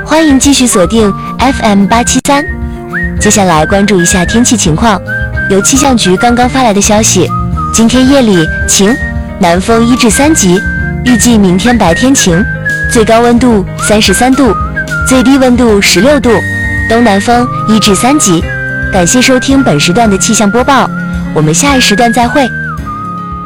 欢迎继续锁定 FM873。接下来关注一下天气情况，由气象局刚刚发来的消息，今天夜里晴，南风1至3级，预计明天白天晴，最高温度33度，最低温度16度，东南风1至3级。感谢收听本时段的气象播报，我们下一时段再会。